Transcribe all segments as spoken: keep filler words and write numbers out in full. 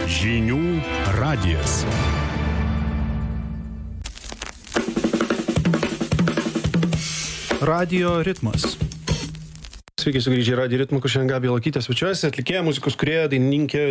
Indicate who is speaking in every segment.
Speaker 1: Žinių radijas.
Speaker 2: Radio ritmas.
Speaker 3: Sveiki, sugrįžę į Radio ritmą, kur šiandien Gabija Lakytė svečiuojasi, atlikėja, muzikos kūrėja, dainininkė,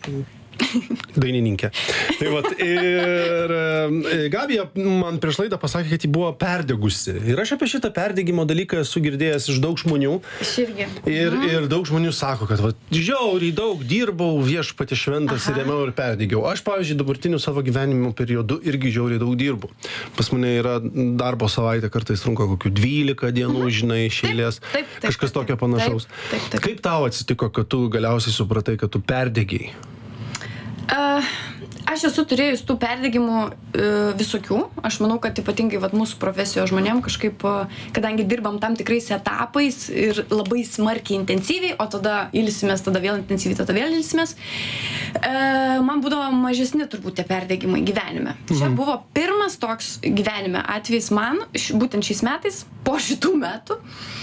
Speaker 3: dainininkė. Tai vat, ir Gabija man prieš laidą pasakė, kad ji buvo perdegusi. Ir aš apie šitą perdegimo dalyką esu girdėjęs iš daug žmonių.
Speaker 4: Aš irgi.
Speaker 3: Ir, ir daug žmonių sako, kad vat, žiauriai daug dirbau, viešpatie šventas ir ėmiau ir perdegiau. Aš, pavyzdžiui, dabartiniu savo gyvenimo periodu irgi žiauriai daug dirbu. Pas mane yra darbo savaitė, kartais trunka kokių dvylika dienų, žinai, iš eilės.
Speaker 4: Taip, taip, taip,
Speaker 3: kažkas
Speaker 4: taip,
Speaker 3: tokio panašaus.
Speaker 4: Taip, taip, taip.
Speaker 3: Kaip tau atsitiko, kad tu galiausiai supratai, kad tu perdegiai?
Speaker 4: Uh, aš esu turėjus tų perdegimų uh, visokių. Aš manau, kad ypatingai vat, mūsų profesijos žmonėm kažkaip, uh, kadangi dirbam tam tikrais etapais ir labai smarkiai intensyviai, o tada ilsimės, tada vėl intensyviai, tada vėl ilsimės, uh, man būdavo mažesni turbūt tie perdegimai gyvenime. Mhm. Čia buvo pirmas toks gyvenime atvejis man, š, būtent šiais metais, po šitų metų,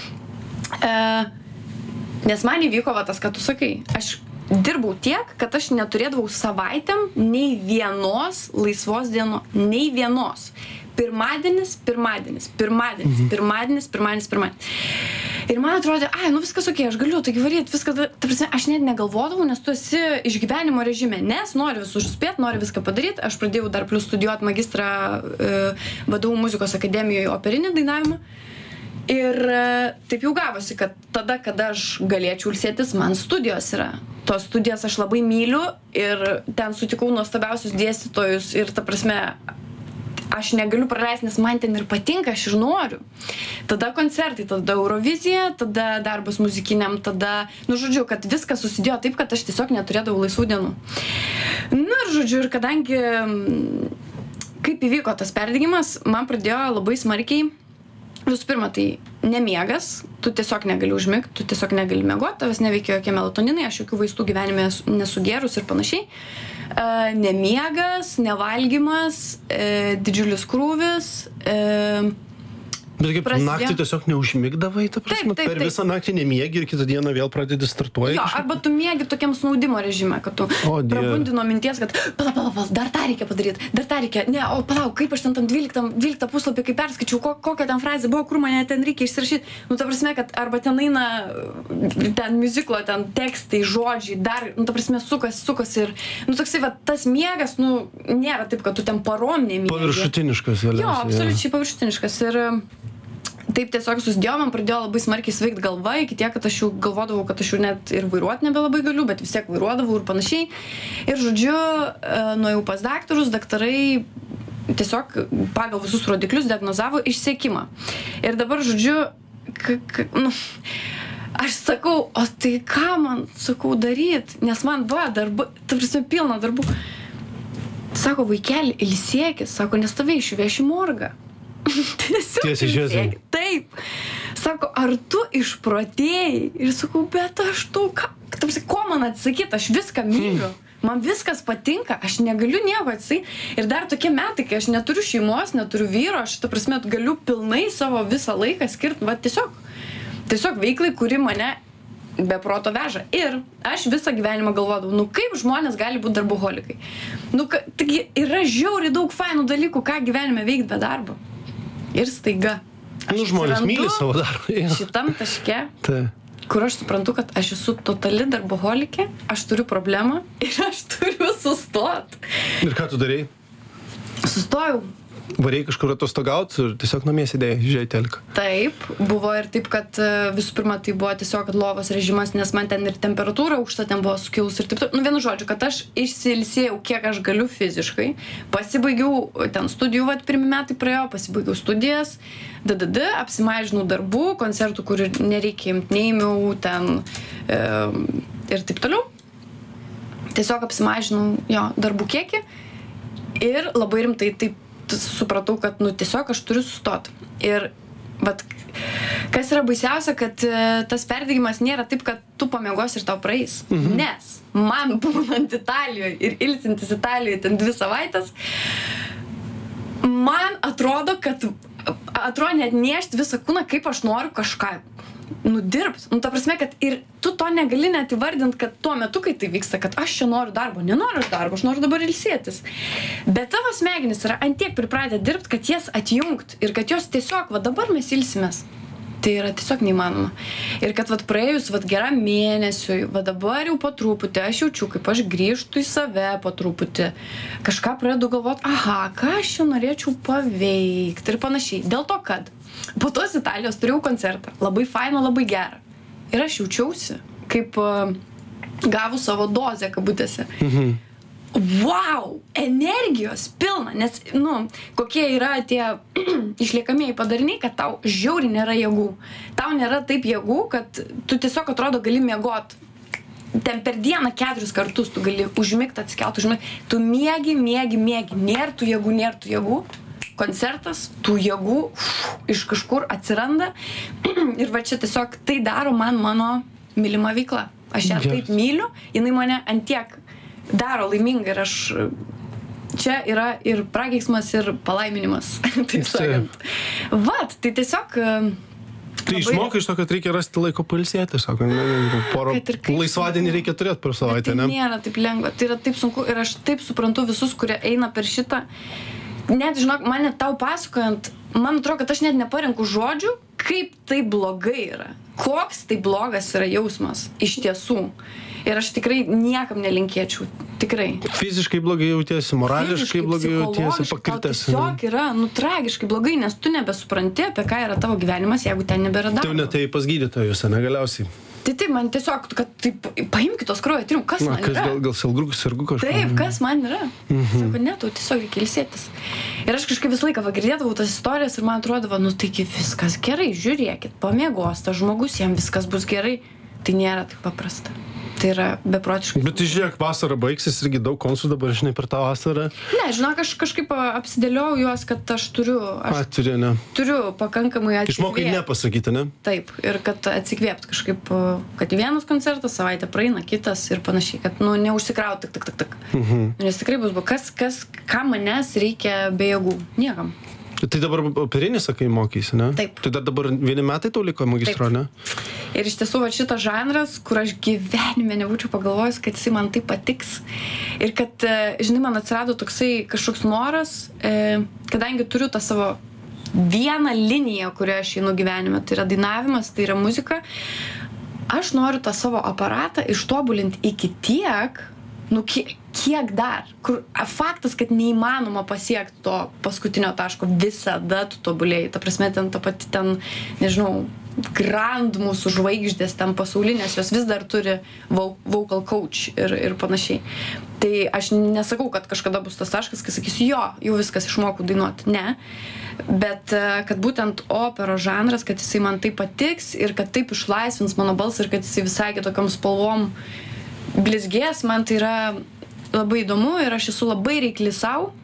Speaker 4: uh, nes man įvyko va, tas, ką tu sakai. Aš dirbau tiek, kad aš neturėdavau savaitėm nei vienos laisvos dienos, nei vienos. Pirmadienis, pirmadienis, pirmadienis, mhm. pirmadienis, pirmadienis, pirmadienis. Ir man atrodė, ai, nu viskas okei, aš galiu, taigi varyt, viską, ta prasme, aš net negalvodavau, nes tu esi išgyvenimo režime, nes nori visus užspėt, nori viską padaryti. Aš pradėjau dar plus studijuoti magistrą e, vadovų muzikos akademijoje operinį dainavimą. Ir taip jau gavosi, kad tada, kada aš galėčiau ilsėtis, man studijos yra. Tos studijas aš labai myliu ir ten sutikau nuostabiausius dėstytojus ir ta prasme, aš negaliu praleisti, nes man ten ir patinka, aš ir noriu. Tada koncertai, tada Eurovizija, tada darbas muzikiniam, tada, nu žodžiu, kad viskas susidėjo taip, kad aš tiesiog neturėdavau laisvų dienų. Nu ir žodžiu, ir kadangi kaip įvyko tas perdegimas, man pradėjo labai smarkiai. Visų pirma, tai nemiegas, tu tiesiog negali užmigti, tu tiesiog negali miegoti, tavęs neveikia jokie melatoninai, aš jokių vaistų gyvenime nesu gerus ir panašiai. E, nemiegas, nevalgymas, e, didžiulis krūvis. E,
Speaker 3: Bet kaip
Speaker 4: prasidėjo...
Speaker 3: naktį tiesiog neužmigdavai, ta prasme,
Speaker 4: Taip, taip,
Speaker 3: per
Speaker 4: taip.
Speaker 3: visą naktį nemiegi ir kitą dieną vėl pradedi startuoti?
Speaker 4: Jo, arba tu miegi tokiam snaudimo režime, kad tu prabundi nuo minties, kad pala, pala, pala, dar tą reikia padaryti, dar tą reikia, ne, o palauk, kaip aš ten tam dvyliktą puslapį, kai perskaičiau, ko, kokia ten frazė buvo, kur mane ten reikia išsirašyti. Nu, ta prasme, kad arba ten eina ten muziklo, ten tekstai, žodžiai, dar, nu, ta prasme, sukas, sukas ir, nu, toksai, va, tas miegas, nu, nėra taip, kad tu ten parom nemiegi.
Speaker 3: Paviršutiniškas, vėliausiai.
Speaker 4: Jo, absoliučiai paviršutiniškas ir taip tiesiog susidėjo, man pradėjo labai smarkiai sveikti galva, iki tiek, kad aš jau galvodavau, kad aš jau net ir vairuoti nebelabai galiu, bet vis tiek vairuodavau ir panašiai. Ir žodžiu, nuėjau pas daktarus, daktarai tiesiog pagal visus rodiklius diagnozavo išsekimą. Ir dabar, žodžiu, k- k- nu, aš sakau, o tai ką man, sakau, daryti, nes man va, darbu, ta prasme, pilna darbų. Sako, vaikeli, ilsėkis, sako, nes tave išveš į morgą.
Speaker 3: Tiesiai šviesiai.
Speaker 4: Taip. Sako, ar tu išprotėjai? Ir sakau, bet aš tu, ką, tarsi, ko man atsakyti, aš viską myliu. Man viskas patinka, aš negaliu nieko atsakyti. Ir dar tokie metai, kai aš neturiu šeimos, neturiu vyro, aš, ta prasme, galiu pilnai savo visą laiką skirti, va, tiesiog, tiesiog veiklai, kuri mane be proto veža. Ir aš visą gyvenimą galvodavau, nu kaip žmonės gali būti darboholikai. Nu, ka, taigi yra žiauriai daug fainų dalykų, ką gyvenime veikti be darbo. Ir staiga.
Speaker 3: Nu, žmonės myli savo darbą.
Speaker 4: Šitam taške,
Speaker 3: Tai.
Speaker 4: kur aš suprantu, kad aš esu totali darboholikė, aš turiu problemą ir aš turiu sustot.
Speaker 3: Ir ką tu darei?
Speaker 4: Sustojau.
Speaker 3: Varėjai kažkur atostogauti ir tiesiog namie sėdėjai, žiūrėjai teliką.
Speaker 4: Taip, buvo ir taip, kad visų pirma tai buvo tiesiog lovos režimas, nes man ten ir temperatūra aukšta ten buvo sukilus ir taip toliau. Nu, vienu žodžiu, kad aš išsiilsėjau, kiek aš galiu fiziškai. Pasibaigiau, ten studijų, vat, pirmi metai praėjo, pasibaigiau studijas, D D D, apsimažinau darbų, koncertų, kur nereikia imti, neimiau ten e, ir taip toliau. Tiesiog apsimažinau jo darbų kiekį ir labai rimtai taip supratau, kad nu tiesiog aš turiu sustot. Ir vat, kas yra baisiausia, kad tas perdegimas nėra taip, kad tu pamiegosi ir tau praeis. Mhm. Nes man būnant Italijoje ir ilsintis Italijoje ten dvi savaitės, man atrodo, kad atrodo net niešti visą kūną, kaip aš noriu kažką nudirbt. Nu, ta prasme, kad ir tu to negali net įvardint, kad tuo metu, kai tai vyksta, kad aš čia noriu darbo, nenoriu aš darbo, aš noriu dabar ilsėtis. Bet tavo smegenys yra antiek pripratę dirbt, kad jas atjungt ir kad jos tiesiog, va dabar mes ilsimės. Tai yra tiesiog neįmanoma. Ir kad vat praėjus vat geram mėnesiui, va dabar jau po truputį, aš jaučiu, kaip aš grįžtu į save po truputį, kažką pradedu galvot, aha, ką aš čia norėčiau paveikti ir panašiai. Dėl to, kad po tos Italijos turėjau koncertą, labai fainą, labai gerą. Ir aš jaučiausi, kaip uh, gavus savo dozę kabutėse. Mhm. Wow, energijos pilna, nes, nu, kokie yra tie išliekamieji padariniai, kad tau žiauriai nėra jėgų. Tau nėra taip jėgų, kad tu tiesiog atrodo gali miegot. Ten per dieną keturis kartus tu gali užmigt, atsikelt, užmigt. Tu miegi, miegi, miegi. Nėr tų jėgų, nėr tų jėgų. Koncertas, tų jėgų uf, iš kažkur atsiranda. Ir va čia tiesiog tai daro man mano mylima veikla. Aš ją taip myliu, jinai mane antiek daro laimingą ir aš, čia yra ir prakeiksmas, ir palaiminimas, taip sakant. Vat, tai tiesiog...
Speaker 3: Tai labai... išmokai iš to, kad reikia rasti laiko pailsėti, tiesiog, porą laisvadienį reikia turėti per savaitę, ne?
Speaker 4: Tai nėra taip lengva, tai yra taip sunku ir aš taip suprantu visus, kurie eina per šitą. Net, žinok, man net tau pasakojant, man atrodo, kad aš net neparenku žodžių, kaip tai blogai yra. Koks tai blogas yra jausmas iš tiesų. Ir aš tikrai niekam nelinkėčiau, tikrai.
Speaker 3: Fiziškai blogai jautiesi, morališkai blogai jautiesi, pakritęs.
Speaker 4: Tiesiog yra, nu, tragiškai blogai, nes tu nebesupranti, apie ką yra tavo gyvenimas, jeigu ten nebėra darbo.
Speaker 3: Tai netai pas gydytojus, ne galiausiai.
Speaker 4: Tai taip, man tiesiog, kad taip, paimk tos kraujo tyrimų, kas
Speaker 3: Na,
Speaker 4: man
Speaker 3: kas,
Speaker 4: yra?
Speaker 3: Gal, gal sergu, sergu kažką.
Speaker 4: Taip, kas man yra? Mhm. Sako, ne, tau tiesiog reikia ilsėtis. Ir aš kažkaip visą laiką girdėdavau tas istorijas ir man atrodavo, nu taigi viskas gerai, žiūrėkit, pamiegos tas žmogus, jam viskas bus gerai. Tai nėra taip paprasta. Tai yra beprotiškai.
Speaker 3: Bet tai žiūrėk, vasara baigsis irgi daug konsų dabar, žinai, per tą vasarą.
Speaker 4: Ne, žinok, aš kažkaip apsidėliau juos, kad aš turiu... Aš
Speaker 3: A, turi, ne.
Speaker 4: Turiu pakankamai atsikvėpti.
Speaker 3: Išmokai nepasakyti, ne?
Speaker 4: Taip, ir kad atsikvėpti kažkaip, kad vienas koncertas, savaitę praeina, kitas ir panašiai, kad, nu, neužsikrauti, tik, tik, tik, tik. Mhm. Nes tikrai bus, kas, kas, kam manęs reikia be jėgų? Niekam.
Speaker 3: Tai dabar operinį, sakai, mokysi, ne?
Speaker 4: Taip.
Speaker 3: Tai dar dabar vieni metai tau liko magistro, ne?
Speaker 4: Ir iš tiesų, va, šitas žanras, kur aš gyvenime nebūčiau pagalvojęs, kad jisai man tai patiks. Ir kad, žinai, man atsirado toksai kažkoks noras, kadangi turiu tą savo vieną liniją, kurioje aš einu gyvenime, tai yra dainavimas, tai yra muzika, aš noriu tą savo aparatą ištobulinti iki tiek, nu, kiek, kiek dar, kur faktas, kad neįmanoma pasiekti to paskutinio taško, visada tu tobulėjai, ta prasme, ten ta pati ten, nežinau, grand mūsų žvaigždės, ten pasaulinės, jos vis dar turi vocal coach ir, ir panašiai. Tai aš nesakau, kad kažkada bus tas taškas, kai sakysiu, jo, jau viskas išmokau dainuoti, ne, bet kad būtent opero žanras, kad jisai man taip patiks ir kad taip išlaisvins mano balsą ir kad jisai visai kitokiom spalvom blizgės, man tai yra labai įdomu ir aš esu labai reikli savo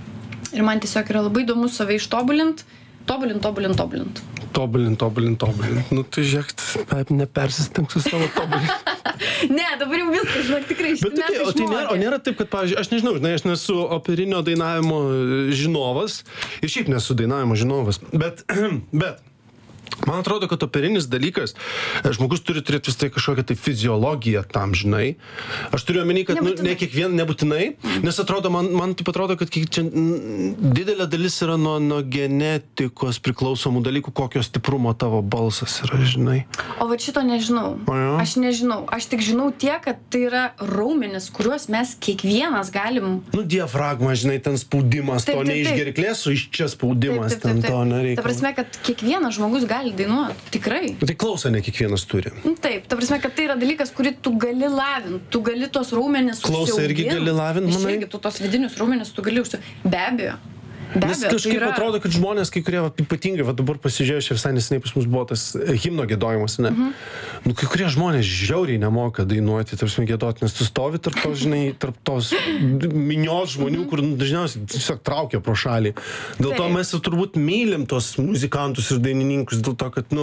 Speaker 4: ir man tiesiog yra labai įdomu save ištobulint, tobulint, tobulint, tobulint.
Speaker 3: Tobulint, tobulint, tobulint. Nu, tai žiūrėk, nepersistengsiu su savo tobulint.
Speaker 4: Ne, dabar jau viskas, žinok, tikrai
Speaker 3: Bet tai, o, tai nėra, o nėra taip, kad, pavyzdžiui, aš nežinau, žinai, aš nesu operinio dainavimo žinovas ir šiaip nesu dainavimo žinovas, bet, bet man atrodo, kad operinis dalykas, žmogus turi turėti vis tai kažkokią tai fiziologiją tam, žinai. Aš turiu omeny, kad nu, ne kiekvien nebūtinai, nes atrodo, man, man taip atrodo, kad čia didelė dalis yra nuo, nuo genetikos priklausomų dalykų, kokio stiprumo tavo balsas yra, žinai.
Speaker 4: O va šito nežinau. Aš nežinau. Aš tik žinau tiek, kad tai yra raumenis, kuriuos mes kiekvienas galim...
Speaker 3: Nu, diafragma, žinai, ten spaudimas, taip, to ne iš gerklės, o iš čia spaudimas, taip, taip, taip, taip. Ten to nereikia.
Speaker 4: Ta prasme, kad kiekvienas žmogus gali dainuoti, tikrai.
Speaker 3: Tai klausą ne kiekvienas turi.
Speaker 4: Taip, ta prasme, kad tai yra dalykas, kurį tu gali lavinti, tu gali tos raumenis užsiauginti.
Speaker 3: Klausą irgi gali lavinti, manai?
Speaker 4: Irgi, tu tos vidinius raumenis tu gali užsiauginti. Be abejo. Be
Speaker 3: Nes
Speaker 4: abejo,
Speaker 3: kažkaip
Speaker 4: tai yra...
Speaker 3: atrodo, kad žmonės, kai kurie, va, ypatingai, va, dabar pasižiūrėjau, čia visai neseniai pas mus buvo tas himno giedojimas, ne? Mhm. Nu, kai kurie žmonės žiauriai nemoka dainuoti, tarsi giedoti, nes tu stovi tarp tos, žinai, tarp tos minios žmonių, mhm. kur nu, dažniausiai tiesiog traukia pro šalį. Dėl to mes turbūt mylim tos muzikantus ir dainininkus, dėl to, kad, nu,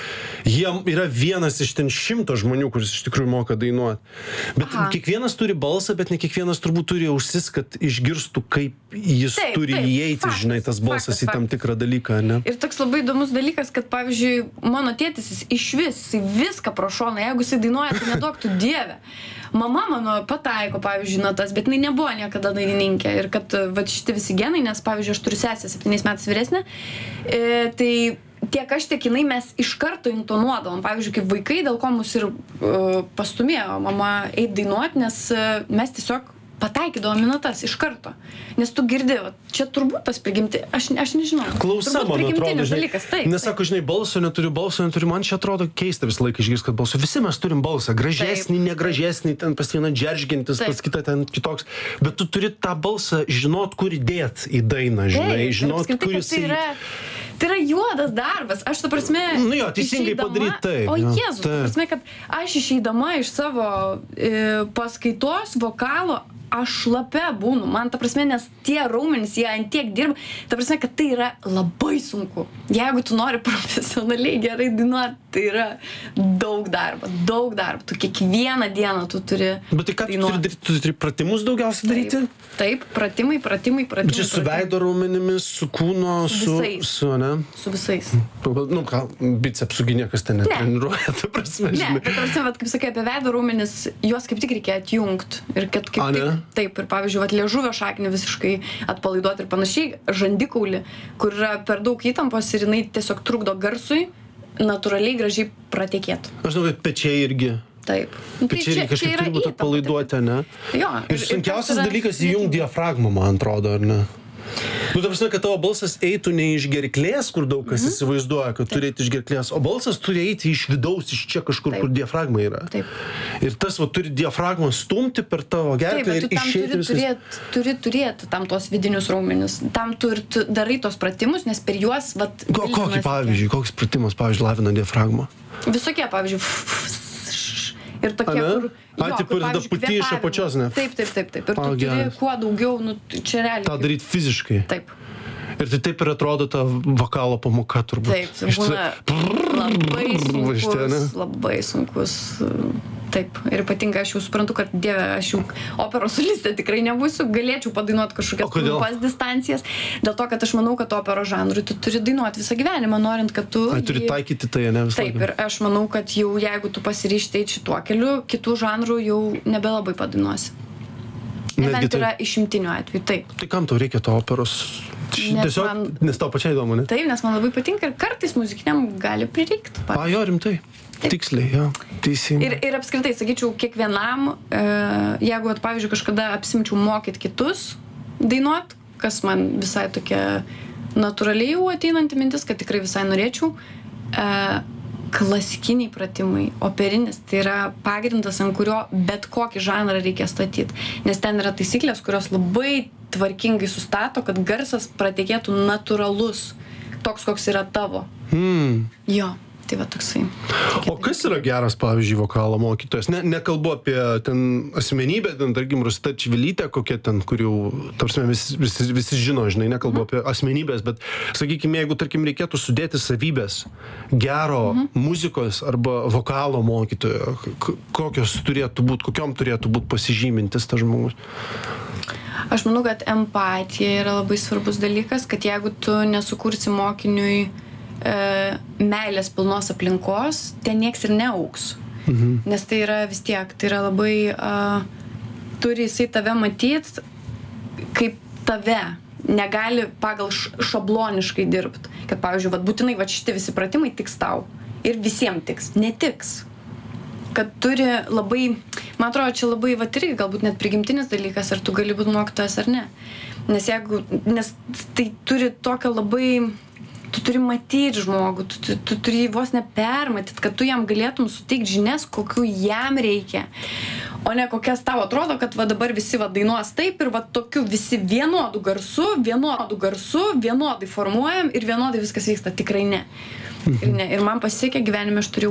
Speaker 3: jie yra vienas iš ten šimto žmonių, kuris iš tikrųjų moka dainuoti. Bet Aha. kiekvienas turi balsą, bet ne kiekvienas turbūt turi ausis, kad išgirstų, kaip jis taip, turi taip. įeiti įeiti,
Speaker 4: Faktas,
Speaker 3: žinai, tas balsas
Speaker 4: faktas,
Speaker 3: į tam
Speaker 4: faktas.
Speaker 3: tikrą dalyką, ne?
Speaker 4: Ir toks labai įdomus dalykas, kad, pavyzdžiui, mano tėtis, jis iš vis, jisai viską pro šoną, jeigu jisai dainuoja, tai neduok tu dievę. Mama mano pataiko, pavyzdžiui, natas, bet jinai nebuvo niekada dainininkė. Ir kad, va, šitie visi genai, nes, pavyzdžiui, aš turiu sesę septyniais metais vyresnė, e, tai tiek aš, tiek jinai mes iš karto intonuodavom. Pavyzdžiui, kaip vaikai, dėl ko mus ir uh, pastumėjo mama eit dainuot, nes uh, mes tiesiog pataikydavom į natas iš karto. Nes tu girdi, va, čia turbūt tas prigimti, aš, aš nežinau.
Speaker 3: Klausa, man atrodo, žinai,
Speaker 4: dalykas, taip,
Speaker 3: nesako, žinai, balso neturiu, balso neturiu, man čia atrodo keista visą laiką išgirsti, kad balso. Visi mes turim balsą, gražesnį,
Speaker 4: Taip.
Speaker 3: negražesnį, ten pas vieną džeržgintis,
Speaker 4: Taip.
Speaker 3: pas kitą ten kitoks. Bet tu turi tą balsą žinot, kur įdėt į dainą, žinai,
Speaker 4: Taip, ir
Speaker 3: žinot,
Speaker 4: apskritai,
Speaker 3: kur
Speaker 4: kad
Speaker 3: jisai...
Speaker 4: Tai yra, tai yra juodas darbas. Aš, ta prasme,
Speaker 3: Nu jo, teisingai
Speaker 4: išeidama-
Speaker 3: padaryt taip,
Speaker 4: O
Speaker 3: jo,
Speaker 4: Jėzus, ta
Speaker 3: taip.
Speaker 4: prasme, kad aš išeidama iš savo e, paskaitos vokalo, aš šlape būnu. Man, ta prasme, nes tie raumenys, jie ant tiek dirba, ta prasme, kad tai yra labai sunku. Jeigu tu nori profesionaliai gerai dainuoti, tai yra daug darbo, daug darbo. Tu kiekvieną dieną tu turi
Speaker 3: Bet tai ką tu turi
Speaker 4: dainuot.
Speaker 3: daryti? Tu turi pratimus daugiausiai daryti?
Speaker 4: Taip, taip, pratimai, pratimai, pratimai.
Speaker 3: Bet čia su
Speaker 4: pratimai.
Speaker 3: veido raumenimis, su kūno,
Speaker 4: Su
Speaker 3: su...
Speaker 4: visais.
Speaker 3: Su, ne?
Speaker 4: Su visais.
Speaker 3: Nu, ką, bicepsų gi niekas ten netreniruoja, ta prasme,
Speaker 4: Ne,
Speaker 3: žinai.
Speaker 4: bet tarsi, vat, kaip sakai, apie veido raumenis, juos kaip tik reikia atjungti. Ir kad kaip
Speaker 3: A, ne?
Speaker 4: tik, taip, ir pavyzdžiui, vat, liežuvio šaknį visiškai atpalaiduoti ir panašiai, žandikaulį, kur yra per daug įtampos ir jinai tiesiog trukdo garsui natūraliai gražiai pratekėti.
Speaker 3: Aš žinau, kad pečiai irgi.
Speaker 4: Taip. Nu, tai
Speaker 3: Pečiai
Speaker 4: čia-
Speaker 3: kažkaip
Speaker 4: čia yra
Speaker 3: turi būti
Speaker 4: įtampa,
Speaker 3: atpalaiduoti, ne?
Speaker 4: taip. Jo,
Speaker 3: Ir
Speaker 4: tas
Speaker 3: sunkiausias
Speaker 4: yra
Speaker 3: dalykas įjungti
Speaker 4: sudėtinga.
Speaker 3: diafragmą, man atrodo, ar ne? Nu, ta prasme, kad tavo balsas eitų ne iš gerklės, kur daug kas įsivaizduoja, kad turi eiti iš gerklės, o balsas turi eiti iš vidaus, iš čia kažkur,
Speaker 4: Taip.
Speaker 3: kur diafragma yra.
Speaker 4: Taip.
Speaker 3: Ir tas, va, turi diafragmą stumti per tavo
Speaker 4: Taip,
Speaker 3: gerklę
Speaker 4: bet
Speaker 3: ir
Speaker 4: tu tam
Speaker 3: išeiti
Speaker 4: turi
Speaker 3: viskas.
Speaker 4: turėti, turi turėti tam tos vidinius raumenis. Tam tu ir tu darai tos pratimus, nes per juos, vat...
Speaker 3: Ko, kokį
Speaker 4: bildinasi tie-
Speaker 3: pavyzdžiui, koks pratimas, pavyzdžiui, lavina diafragmą?
Speaker 4: Visokie, pavyzdžiui, ir tokie,
Speaker 3: A, ne?
Speaker 4: kur...
Speaker 3: A,
Speaker 4: jo,
Speaker 3: tipo,
Speaker 4: kur,
Speaker 3: ir tada
Speaker 4: pavyzdžiui,
Speaker 3: puti iš
Speaker 4: kvėpavimo.
Speaker 3: apačios, ne?
Speaker 4: Taip, taip, taip, taip. Ir
Speaker 3: A,
Speaker 4: tu turi
Speaker 3: geras.
Speaker 4: kuo daugiau, nu, čia realiai.
Speaker 3: tą daryti fiziškai.
Speaker 4: Taip,
Speaker 3: Ir tai taip ir atrodo ta vokalo pamoka turbūt.
Speaker 4: taip. Tai būna labai
Speaker 3: Va šitie, ne?
Speaker 4: sunkus, labai sunkus. Taip. Ir ypatingai aš jau suprantu, kad dieve, aš jau operos solistė tikrai nebūsiu, galėčiau padainuoti
Speaker 3: O
Speaker 4: kažkokias
Speaker 3: kodėl?
Speaker 4: trumpas distancijas. Dėl to, kad aš manau, kad operos žanrui tu turi dainuoti visą gyvenimą, norint, kad tu...
Speaker 3: Ai, turi
Speaker 4: jį-
Speaker 3: taikyti tai, ne visą
Speaker 4: Taip,
Speaker 3: laiką.
Speaker 4: ir aš manau, kad jau jeigu tu pasiryšti eiti šituo keliu, kitų žanrų jau nebelabai padainuosi.
Speaker 3: Netgi
Speaker 4: Nebent
Speaker 3: taip.
Speaker 4: yra išimtinių atvejų, taip.
Speaker 3: Tai kam tau reikia to operos? Ši-
Speaker 4: Nes
Speaker 3: Tiesiog,
Speaker 4: man-
Speaker 3: nes tau pačiai įdomu, ne?
Speaker 4: Taip, nes man labai patinka ir kartais muzikiniam gali prireikti.
Speaker 3: A, jo, rimtai. Tiksliai, jo. Teisingai.
Speaker 4: Ir, ir apskritai, sakyčiau, kiekvienam, e, jeigu, vat, pavyzdžiui, kažkada apsimčiau mokyti kitus dainuot, kas man visai tokia natūraliai jau ateinanti mintis, kad tikrai visai norėčiau, e, klasikiniai pratimai, operinis, tai yra pagrindas, ant kurio bet kokį žanrą reikia statyti. Nes ten yra taisyklės, kurios labai tvarkingai sustato, kad garsas pratekėtų natūralus, toks, koks yra tavo.
Speaker 3: Hmm.
Speaker 4: Jo, tai va toksai.
Speaker 3: O kas yra geras, pavyzdžiui, vokalo mokytojas? Ne, nekalbu apie ten asmenybę, ten, tarkim, Rosita Čivilytė, kokia ten, kur jau, tarsi, visi, visi, visi žino, žinai, nekalbu apie asmenybės, bet, sakykime, jeigu, tarkim, reikėtų sudėti savybės gero muzikos arba vokalo mokytojo, k- kokios turėtų būti, kokiom turėtų būti pasižymintis tas žmogus?
Speaker 4: Aš manau, kad empatija yra labai svarbus dalykas, kad jeigu tu nesukursi mokiniui e, meilės pilnos aplinkos, ten nieks ir neauks.
Speaker 3: Mhm.
Speaker 4: Nes tai yra vis tiek, tai yra labai, a, turi jisai tave matyt kaip tave, negali pagal š- šabloniškai dirbti. Kad, pavyzdžiui, vat, būtinai vat, šitie visi pratimai tiks tau. Ir visiems tiks. Netiks. Kad turi labai, man atrodo, čia labai, va, irgi galbūt net prigimtinis dalykas, ar tu gali būti mokytojas ar ne. Nes jeigu, nes tai turi tokią labai, tu turi matyti žmogų, tu, tu, tu turi jį vos nepermatyti, kad tu jam galėtum suteikti žinias, kokių jam reikia. O ne kokias tau atrodo, kad va dabar visi va dainuos taip ir va tokiu visi vienodų garsų, vienodų garsų, vienodai formuojam ir vienodai viskas vyksta. Tikrai ne. Ir, ne. Ir man pasisekė gyvenime, aš turėjau